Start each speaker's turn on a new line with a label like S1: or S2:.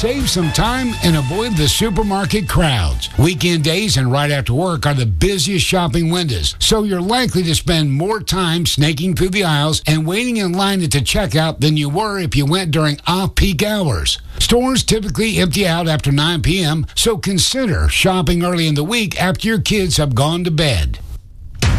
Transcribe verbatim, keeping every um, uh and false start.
S1: Save some time and avoid the supermarket crowds. Weekend days and right after work are the busiest shopping windows, so you're likely to spend more time snaking through the aisles and waiting in line at the checkout than you were if you went during off-peak hours. Stores typically empty out after nine p.m., so consider shopping early in the week after your kids have gone to bed.